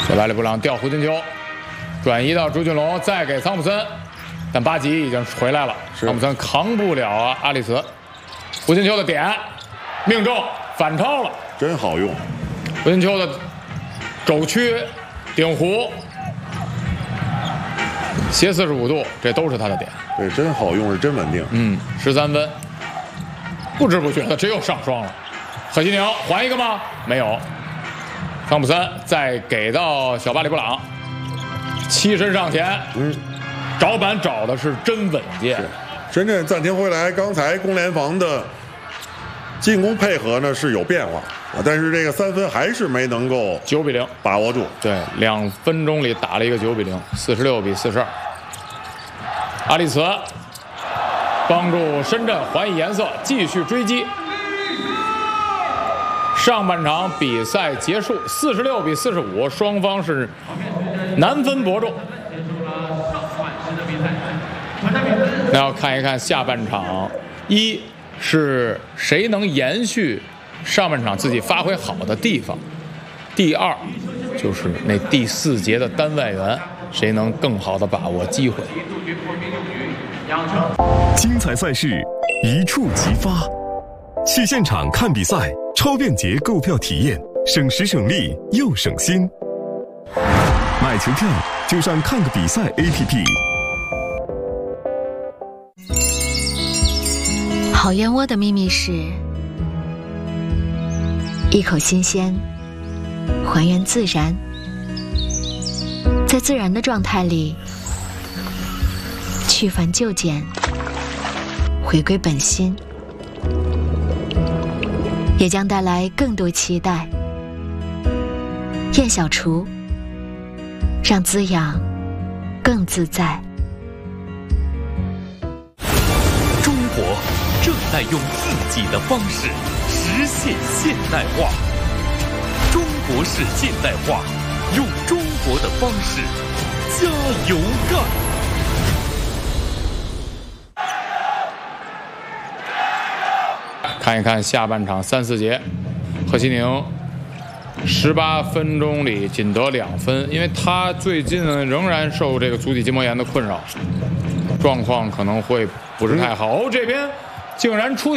小白里布朗吊胡金秋，转移到朱俊龙，再给桑普森，但巴吉已经回来了，桑普森扛不了啊阿里茨。胡金秋的点命中，反超了， 真好用。 胡金秋的肘屈顶弧斜45度，这都是他的点。 对，真好用，是真稳定。 13分，不知不觉的这又上双了。何西宁还一个吗？没有。汤普森再给到小巴里布朗，7身上前，找板找的是真稳健。 深圳暂停回来，刚才攻联防的进攻配合呢是有变化，但是这个3分还是没能够 9比0 把握住。 对，2分钟里打了一个9比0，46比42。阿里茨帮助深圳还以颜色，继续追击。上半场比赛结束，46比45，双方是难分伯仲。那要看一看下半场，一是谁能延续上半场自己发挥好的地方，第二就是那第4节的单外援，谁能更好的把握机会。 精彩赛事一触即发，去现场看比赛，超便捷购票体验，省时省力又省心。买球票就上看个比赛 APP。 好燕窝的秘密是一口新鲜，还原自然，在自然的状态里去繁就简，回归本心，也将带来更多期待。燕小厨，让滋养更自在。 中国正在用自己的方式实现现代化。中国式现代化，用中国的方式加油干！ 看一看下半场3、4节，何西宁18分钟里仅得2分，因为他最近仍然受这个足底筋膜炎的困扰，状况可能会不是太好。这边竟然出